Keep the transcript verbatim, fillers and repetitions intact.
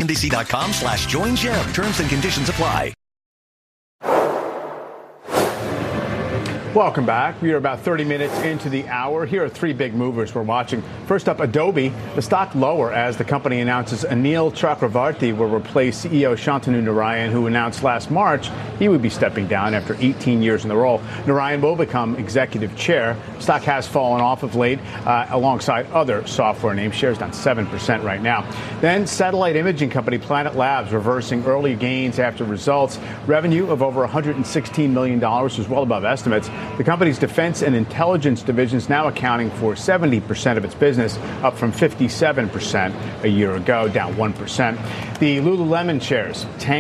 M D C dot com slash join Jim. Terms and conditions apply. Welcome back. We are about thirty minutes into the hour. Here are three big movers we're watching. First up, Adobe. The stock lower as the company announces Anil Chakravarthy will replace C E O Shantanu Narayan, who announced last March he would be stepping down after eighteen years in the role. Narayan will become executive chair. Stock has fallen off of late uh, alongside other software names. Shares down seven percent right now. Then satellite imaging company Planet Labs reversing early gains after results. Revenue of over one hundred sixteen million dollars was well above estimates. The company's defense and intelligence division is now accounting for seventy percent of its business, up from fifty-seven percent a year ago, down one percent. The Lululemon shares tanked